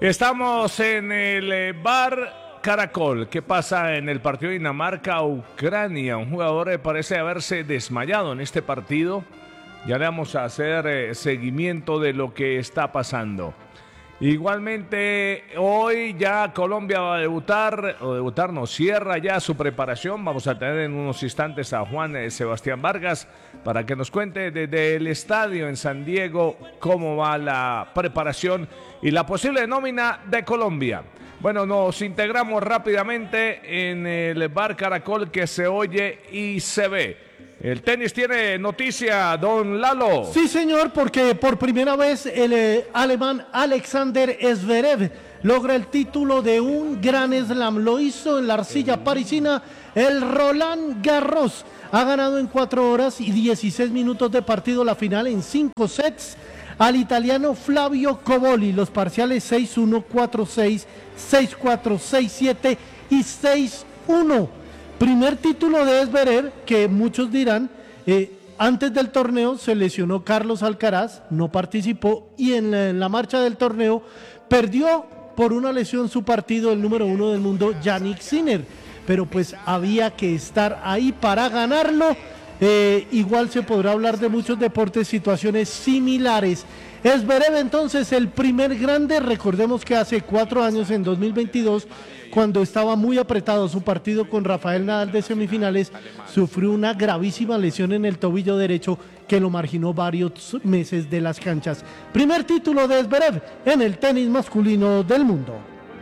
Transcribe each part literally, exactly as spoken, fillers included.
Estamos en el eh, bar Caracol. ¿Qué pasa en el partido de Dinamarca-Ucrania? Un jugador eh, parece haberse desmayado en este partido. Ya le vamos a hacer eh, seguimiento de lo que está pasando. Igualmente, hoy ya Colombia va a debutar, o debutar no, cierra ya su preparación. Vamos a tener en unos instantes a Juan eh, Sebastián Vargas para que nos cuente desde el estadio en San Diego cómo va la preparación y la posible nómina de Colombia. Bueno, nos integramos rápidamente en el bar Caracol que se oye y se ve. El tenis tiene noticia, don Lalo. Sí, señor, porque por primera vez el eh, alemán Alexander Zverev logra el título de un gran slam. Lo hizo en la arcilla parisina, el Roland Garros. Ha ganado en cuatro horas y dieciséis minutos de partido la final en cinco sets al italiano Flavio Cobolli. Los parciales seis uno, cuatro seis, seis cuatro, seis siete y seis uno. Primer título de Zverev, que muchos dirán, eh, antes del torneo se lesionó Carlos Alcaraz, no participó, y en la, en la marcha del torneo perdió por una lesión su partido el número uno del mundo, Jannik Sinner, pero pues había que estar ahí para ganarlo. Eh, igual se podrá hablar de muchos deportes, situaciones similares. Zverev entonces el primer grande. Recordemos que hace cuatro años, en dos mil veintidós, cuando estaba muy apretado su partido con Rafael Nadal de semifinales, sufrió una gravísima lesión en el tobillo derecho que lo marginó varios meses de las canchas. Primer título de Zverev en el tenis masculino del mundo.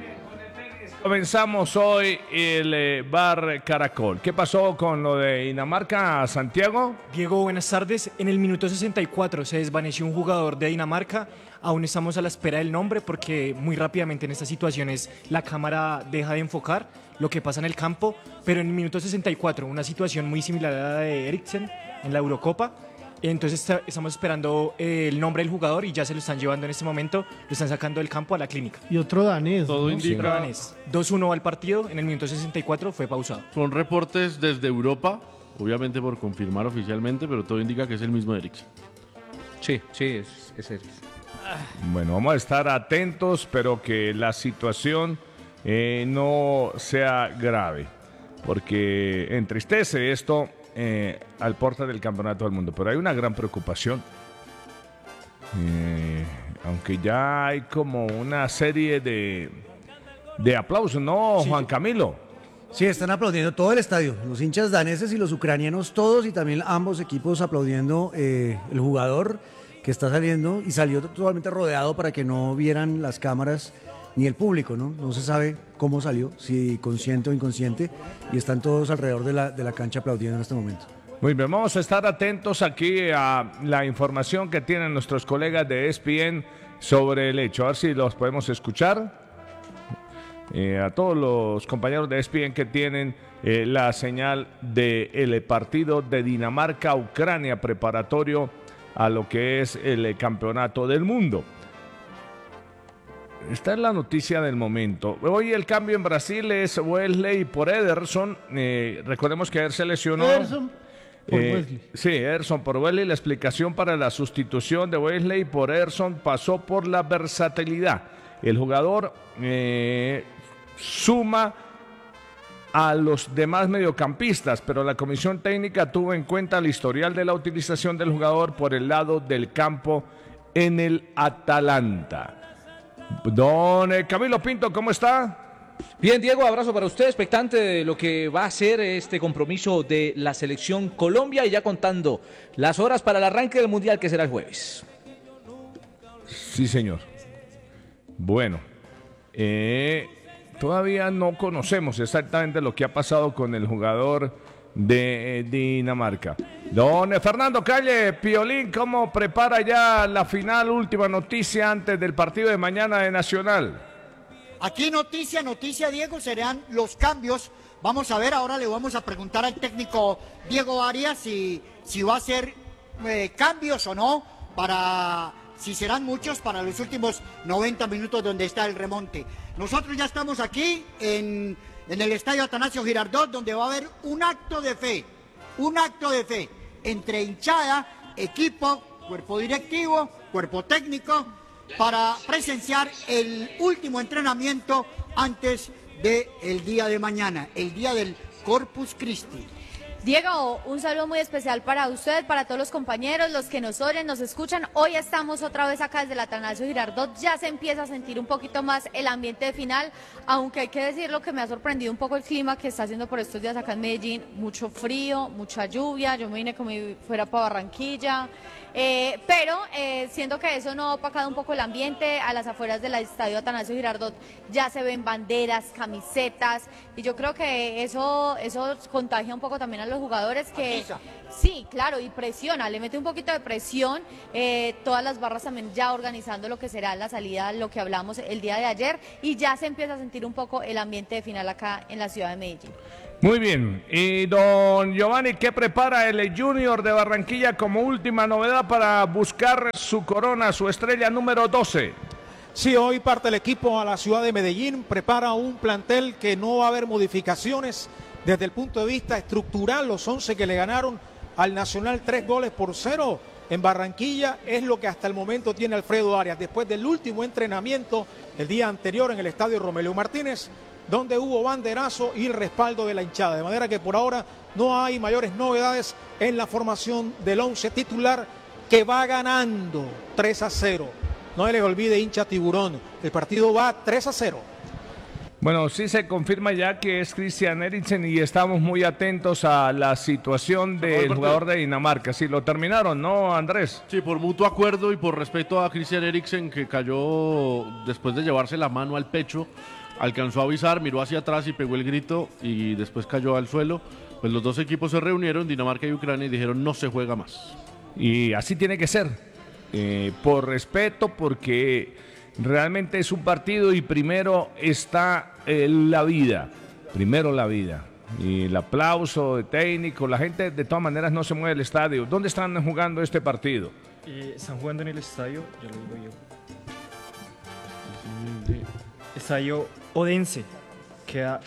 Comenzamos hoy el eh, bar Caracol. ¿Qué pasó con lo de Dinamarca, Santiago? Diego, buenas tardes. En el minuto sesenta y cuatro se desvaneció un jugador de Dinamarca. Aún estamos a la espera del nombre porque muy rápidamente en estas situaciones la cámara deja de enfocar lo que pasa en el campo. Pero en el minuto sesenta y cuatro, una situación muy similar a la de Eriksen en la Eurocopa. Entonces está, estamos esperando eh, el nombre del jugador y ya se lo están llevando en este momento, lo están sacando del campo a la clínica. Y otro danés. Todo ¿no? indica. Otro danés. dos uno al partido, en el minuto sesenta y cuatro fue pausado. Son reportes desde Europa, obviamente por confirmar oficialmente, pero todo indica que es el mismo Eriksen. Sí, sí, es, es Eriksen. Bueno, vamos a estar atentos, pero que la situación eh, no sea grave, porque entristece esto eh, al porta del campeonato del mundo. Pero hay una gran preocupación, eh, aunque ya hay como una serie de, de aplausos, ¿no, Juan Camilo? Sí, están aplaudiendo todo el estadio, los hinchas daneses y los ucranianos todos, y también ambos equipos aplaudiendo eh, el jugador que está saliendo, y salió totalmente rodeado para que no vieran las cámaras ni el público, ¿no? No se sabe cómo salió, si consciente o inconsciente, y están todos alrededor de la, de la cancha aplaudiendo en este momento. Muy bien, vamos a estar atentos aquí a la información que tienen nuestros colegas de E S P N sobre el hecho. A ver si los podemos escuchar. Eh, a todos los compañeros de E S P N que tienen eh, la señal del partido de Dinamarca-Ucrania preparatorio a lo que es el campeonato del mundo. Esta es la noticia del momento. Hoy el cambio en Brasil es Wesley por Ederson. Eh, recordemos que ayer se lesionó. Ederson por eh, Wesley. Sí, Ederson por Wesley. La explicación para la sustitución de Wesley por Ederson pasó por la versatilidad. El jugador eh, suma a los demás mediocampistas, pero la comisión técnica tuvo en cuenta el historial de la utilización del jugador por el lado del campo en el Atalanta. Don Camilo Pinto, ¿cómo está? Bien, Diego, abrazo para usted, expectante de lo que va a ser este compromiso de la selección Colombia, y ya contando las horas para el arranque del Mundial, que será el jueves. Sí, señor. Bueno, eh... todavía no conocemos exactamente lo que ha pasado con el jugador de Dinamarca. Don Fernando Calle, Piolín, ¿cómo prepara ya la final? Última noticia antes del partido de mañana de Nacional. Aquí noticia, noticia, Diego, serán los cambios. Vamos a ver, ahora le vamos a preguntar al técnico Diego Arias si, si va a hacer eh, cambios o no, para si serán muchos para los últimos noventa minutos donde está el remonte. Nosotros ya estamos aquí en, en el estadio Atanasio Girardot, donde va a haber un acto de fe, un acto de fe entre hinchada, equipo, cuerpo directivo, cuerpo técnico, para presenciar el último entrenamiento antes del día de mañana, el día del Corpus Christi. Diego, un saludo muy especial para usted, para todos los compañeros, los que nos oyen, nos escuchan. Hoy estamos otra vez acá desde el Atanasio Girardot. Ya se empieza a sentir un poquito más el ambiente de final, aunque hay que decirlo que me ha sorprendido un poco el clima que está haciendo por estos días acá en Medellín. Mucho frío, mucha lluvia. Yo me vine como si fuera para Barranquilla. Eh, pero eh, siento que eso no ha opacado un poco el ambiente. A las afueras del estadio Atanasio Girardot ya se ven banderas, camisetas, y yo creo que eso, eso contagia un poco también a los jugadores que... Sí, claro, y presiona, le mete un poquito de presión, eh, todas las barras también ya organizando lo que será la salida, lo que hablamos el día de ayer, y ya se empieza a sentir un poco el ambiente de final acá en la ciudad de Medellín. Muy bien, y don Giovanni, ¿qué prepara el Junior de Barranquilla como última novedad para buscar su corona, su estrella número doce? Sí, hoy parte el equipo a la ciudad de Medellín, prepara un plantel que no va a haber modificaciones desde el punto de vista estructural. Los once que le ganaron al Nacional tres goles por cero en Barranquilla es lo que hasta el momento tiene Alfredo Arias, después del último entrenamiento el día anterior en el estadio Romelio Martínez, donde hubo banderazo y el respaldo de la hinchada, de manera que por ahora no hay mayores novedades en la formación del once titular, que va ganando tres a cero. No se les olvide, hincha tiburón, el partido va tres a cero. Bueno, sí se confirma ya que es Christian Eriksen y estamos muy atentos a la situación del jugador de Dinamarca. Sí, lo terminaron, ¿no, Andrés? Sí, por mutuo acuerdo y por respeto a Christian Eriksen, que cayó después de llevarse la mano al pecho. Alcanzó a avisar, miró hacia atrás y pegó el grito y después cayó al suelo. Pues los dos equipos se reunieron, Dinamarca y Ucrania, y dijeron no se juega más. Y así tiene que ser, eh, por respeto, porque realmente es un partido y primero está eh, la vida, primero la vida. Y el aplauso de técnico, la gente de todas maneras no se mueve del estadio. ¿Dónde están jugando este partido? Eh, están jugando en el estadio, ya lo digo yo. Estadio Odense, queda...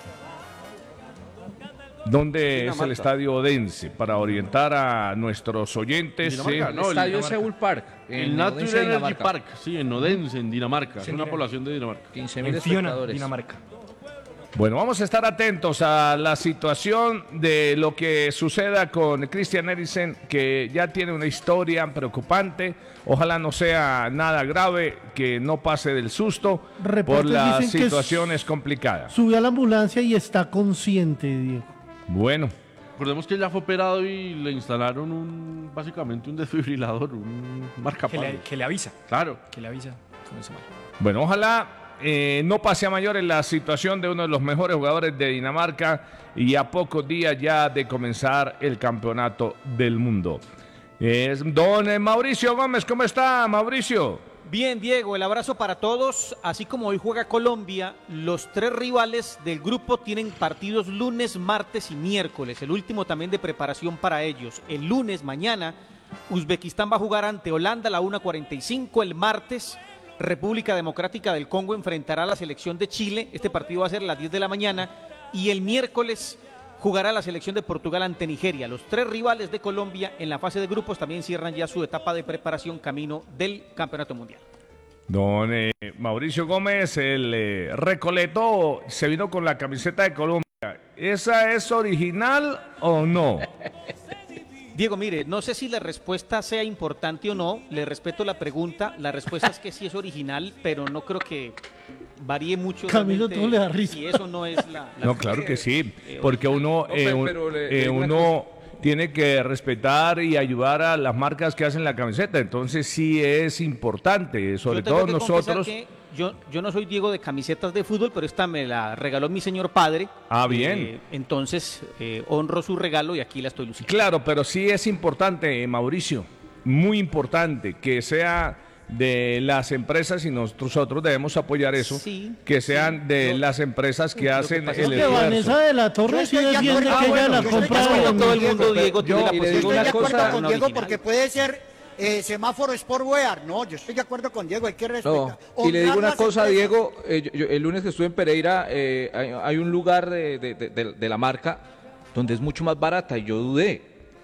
¿Dónde es el estadio Odense? Para orientar a nuestros oyentes. Sí. No, el estadio Seoul Park. El Nature Energy Park, sí, en Odense, en Dinamarca. Sí, es una población de Dinamarca. quince mil espectadores. Dinamarca. Bueno, vamos a estar atentos a la situación de lo que suceda con Christian Eriksen, que ya tiene una historia preocupante. Ojalá no sea nada grave, que no pase del susto. Reportes por las dicen que situaciones complicadas. Subió a la ambulancia y está consciente, Diego. Bueno. Recordemos que ya fue operado y le instalaron un, básicamente un desfibrilador, un marcapasos. Que le, que le avisa. Claro. Que le avisa. Bueno, ojalá eh, no pase a mayores la situación de uno de los mejores jugadores de Dinamarca y a pocos días ya de comenzar el campeonato del mundo. Es don Mauricio Gómez, ¿cómo está, Mauricio? Bien, Diego, el abrazo para todos. Así como hoy juega Colombia, los tres rivales del grupo tienen partidos lunes, martes y miércoles. El último también de preparación para ellos. El lunes, mañana, Uzbekistán va a jugar ante Holanda a la una cuarenta y cinco. El martes, República Democrática del Congo enfrentará a la selección de Chile. Este partido va a ser a las diez de la mañana. Y el miércoles jugará la selección de Portugal ante Nigeria. Los tres rivales de Colombia en la fase de grupos también cierran ya su etapa de preparación camino del Campeonato Mundial. Don eh, Mauricio Gómez, el eh, Recoleto, se vino con la camiseta de Colombia. ¿Esa es original o no? Diego, mire, no sé si la respuesta sea importante o no, le respeto la pregunta, la respuesta es que sí es original, pero no creo que varíe mucho. Camilo, tú le das risa. Si eso no es la... la no, claro que sí, porque uno, eh, no, un, pero le, eh, le uno tiene que respetar y ayudar a las marcas que hacen la camiseta, entonces sí es importante, sobre todo nosotros... Yo, yo no soy Diego de camisetas de fútbol, pero esta me la regaló mi señor padre. Ah, bien. Eh, entonces, eh, honro su regalo y aquí la estoy luciendo. Claro, pero sí es importante, Mauricio, muy importante que sea de las empresas y nosotros debemos apoyar eso, sí, que sean sí. de Yo, las empresas que hacen el esfuerzo. Vanessa de la Torre sí defiende que ella la compró. Todo el mundo, Diego, yo, tiene la yo estoy de acuerdo cosa, con Diego porque puede ser... Eh, semáforo Sportwear, no, yo estoy de acuerdo con Diego, hay que respetar. No. Y le digo una cosa, Diego, eh, yo, yo, el lunes que estuve en Pereira, eh, hay, hay un lugar de, de, de, de la marca donde es mucho más barata y yo dudé.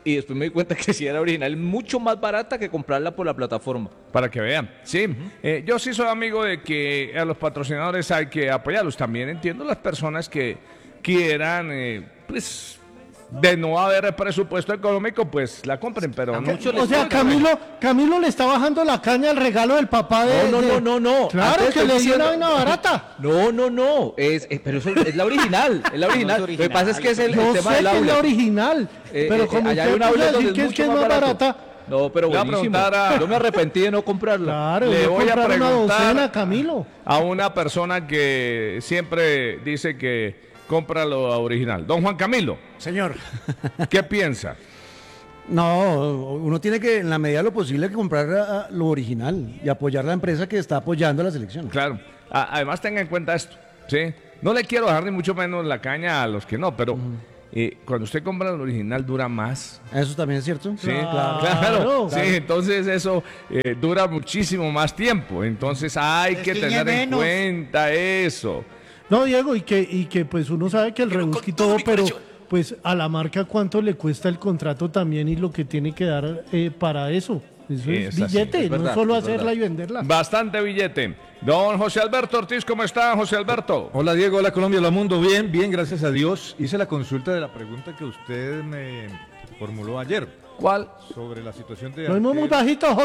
y después me di cuenta que si era original, mucho más barata que comprarla por la plataforma. Para que vean, sí. Uh-huh. eh, yo sí soy amigo de que a los patrocinadores hay que apoyarlos. También entiendo las personas que quieran, eh, pues, de no haber presupuesto económico, pues la compren, pero no. O sea, Camilo, Camilo le está bajando la caña al regalo del papá de... No, no, de... no, no, no. Claro, Antes que le dio diciendo... una vaina barata. No, no, no. Es, es, pero eso es la original. Es la original. No es original. Lo que pasa es que es el, no el tema sé del que es la outlet. original, eh, pero eh, como allá usted hay un outlet puede donde decir que es que es más barato. barata... No, pero buenísimo. A... Yo me arrepentí de no comprarla. Claro, le voy a comprar preguntar una docena, Camilo. A una persona que siempre dice que compra lo original. Don Juan Camilo. Señor. ¿Qué piensa? No, uno tiene que, en la medida de lo posible, que comprar a, a lo original y apoyar la empresa que está apoyando a la selección. Claro. A, además, tenga en cuenta esto, ¿sí? No le quiero dejar ni mucho menos la caña a los que no, pero mm. eh, cuando usted compra lo original dura más. Eso también es cierto. Sí, claro. claro, claro. Sí, entonces eso eh, dura muchísimo más tiempo. Entonces hay es que tener en cuenta eso. No, Diego, y que, y que pues uno sabe que el rebusque y todo, pero pues a la marca cuánto le cuesta el contrato también y lo que tiene que dar eh, para eso. Eso sí, es, es billete, así, es verdad, no solo hacerla verdad. Y venderla. Bastante billete. Don José Alberto Ortiz, ¿cómo está, José Alberto? Hola, Diego, hola, Colombia, hola, mundo. Bien, bien, gracias a Dios. Hice la consulta de la pregunta que usted me formuló ayer. ¿Cuál? Sobre la situación de... Lo mismo muy bajito,